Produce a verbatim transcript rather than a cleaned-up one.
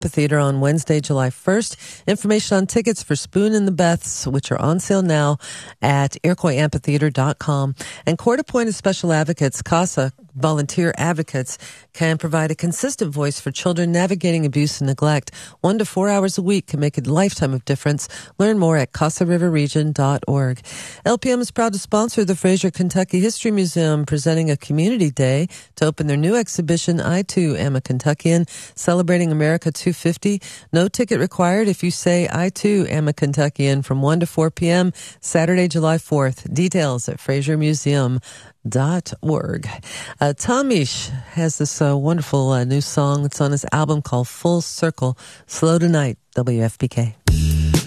Theater on Wednesday, July first. Information on tickets for Spoon and the Beths, which are on sale now at iroquois amphitheater dot com. And court-appointed special advocates, CASA, volunteer advocates, can provide a consistent voice for children navigating abuse and neglect. One to four hours a week can make a lifetime of difference. Learn more at casa river region dot org. L P M is proud to sponsor the Fraser Kentucky History Museum, presenting a community day to open their new exhibition, I Too Am a Kentuckian, celebrating America two fifty. No ticket required if you say I Too Am a Kentuckian from one to four p.m. Saturday, July fourth. Details at fraser museum dot org. Uh, Tom Misch has this uh, wonderful uh, new song. It's on his album called Full Circle. Slow Tonight, W F P K.